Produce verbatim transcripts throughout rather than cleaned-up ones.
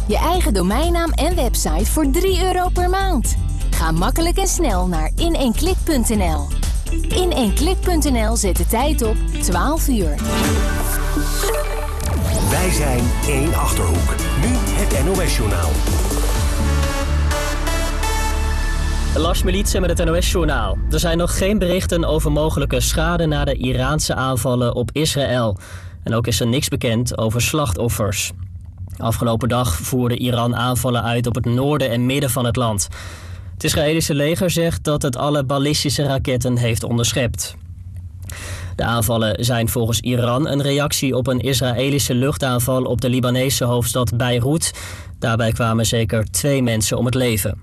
Je eigen domeinnaam en website voor drie euro per maand. Ga makkelijk en snel naar in één klik punt n l. in één klik punt n l zet de tijd op twaalf uur. Wij zijn één Achterhoek. Nu het N O S-journaal. Lars Militsen met het N O S-journaal. Er zijn nog geen berichten over mogelijke schade na de Iraanse aanvallen op Israël. En ook is er niks bekend over slachtoffers. Afgelopen dag voerde Iran aanvallen uit op het noorden en midden van het land. Het Israëlische leger zegt dat het alle ballistische raketten heeft onderschept. De aanvallen zijn volgens Iran een reactie op een Israëlische luchtaanval op de Libanese hoofdstad Beirut. Daarbij kwamen zeker twee mensen om het leven.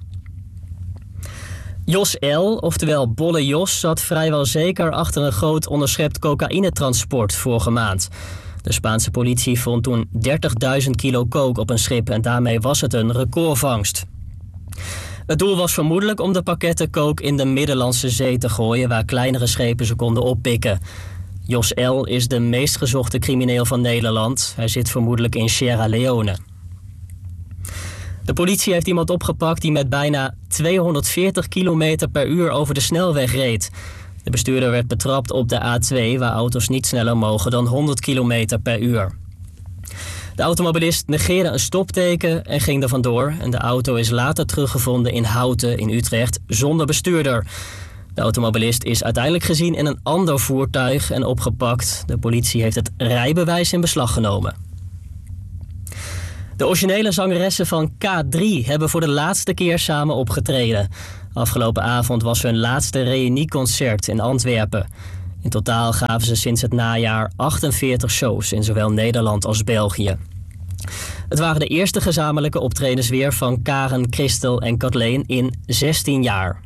Jos L., oftewel Bolle Jos, zat vrijwel zeker achter een groot onderschept cocaïnetransport vorige maand. De Spaanse politie vond toen dertigduizend kilo coke op een schip en daarmee was het een recordvangst. Het doel was vermoedelijk om de pakketten coke in de Middellandse Zee te gooien, waar kleinere schepen ze konden oppikken. Jos L. is de meest gezochte crimineel van Nederland. Hij zit vermoedelijk in Sierra Leone. De politie heeft iemand opgepakt die met bijna tweehonderdveertig kilometer per uur over de snelweg reed. De bestuurder werd betrapt op de A twee, waar auto's niet sneller mogen dan honderd kilometer per uur. De automobilist negeerde een stopteken en ging er vandoor. En de auto is later teruggevonden in Houten in Utrecht zonder bestuurder. De automobilist is uiteindelijk gezien in een ander voertuig en opgepakt. De politie heeft het rijbewijs in beslag genomen. De originele zangeressen van K drie hebben voor de laatste keer samen opgetreden. Afgelopen avond was hun laatste reunieconcert in Antwerpen. In totaal gaven ze sinds het najaar achtenveertig shows in zowel Nederland als België. Het waren de eerste gezamenlijke optredens weer van Karen, Christel en Kathleen in zestien jaar.